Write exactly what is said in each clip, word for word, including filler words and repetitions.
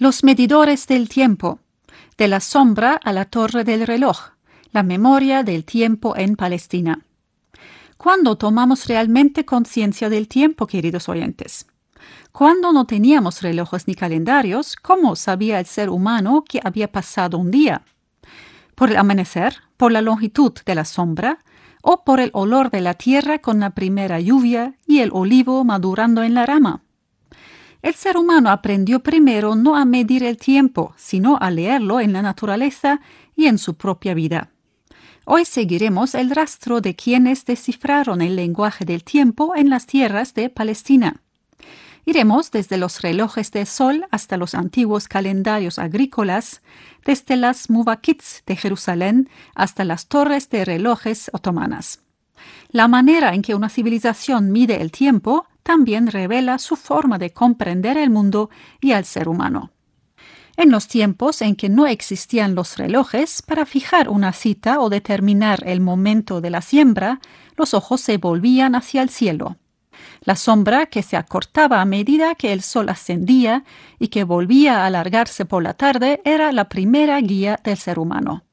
Los medidores del tiempo. De la sombra a la torre del reloj. La memoria del tiempo en Palestina. ¿Cuándo tomamos realmente conciencia del tiempo, queridos oyentes? Cuando no teníamos relojes ni calendarios, ¿cómo sabía el ser humano que había pasado un día? ¿Por el amanecer, por la longitud de la sombra, o por el olor de la tierra con la primera lluvia y el olivo madurando en la rama? El ser humano aprendió primero no a medir el tiempo, sino a leerlo en la naturaleza y en su propia vida. Hoy seguiremos el rastro de quienes descifraron el lenguaje del tiempo en las tierras de Palestina. Iremos desde los relojes de sol hasta los antiguos calendarios agrícolas, desde las muvaquits de Jerusalén hasta las torres de relojes otomanas. La manera en que una civilización mide el tiempo también revela su forma de comprender el mundo y al ser humano. En los tiempos en que no existían los relojes, para fijar una cita o determinar el momento de la siembra, los ojos se volvían hacia el cielo. La sombra, que se acortaba a medida que el sol ascendía y que volvía a alargarse por la tarde, era la primera guía del ser humano.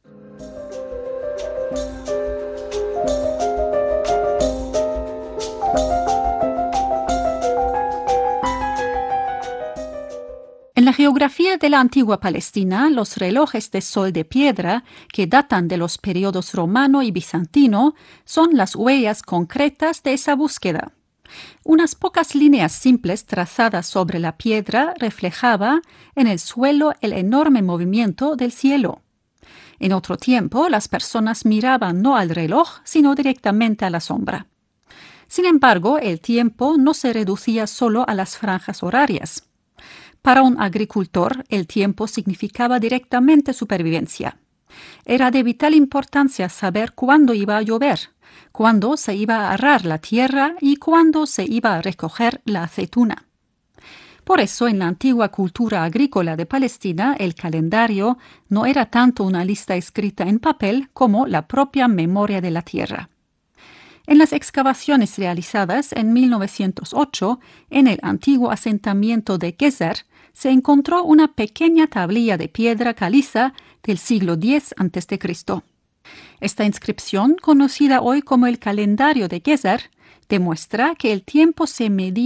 En la geografía de la antigua Palestina, los relojes de sol de piedra, que datan de los periodos romano y bizantino, son las huellas concretas de esa búsqueda. Unas pocas líneas simples trazadas sobre la piedra reflejaba en el suelo el enorme movimiento del cielo. En otro tiempo, las personas miraban no al reloj, sino directamente a la sombra. Sin embargo, el tiempo no se reducía solo a las franjas horarias. Para un agricultor, el tiempo significaba directamente supervivencia. Era de vital importancia saber cuándo iba a llover, cuándo se iba a arar la tierra y cuándo se iba a recoger la aceituna. Por eso, en la antigua cultura agrícola de Palestina, el calendario no era tanto una lista escrita en papel como la propia memoria de la tierra. En las excavaciones realizadas en mil novecientos ocho en el antiguo asentamiento de Gezer, se encontró una pequeña tablilla de piedra caliza del siglo diez antes de Cristo. Esta inscripción, conocida hoy como el calendario de Gezer, demuestra que el tiempo se medía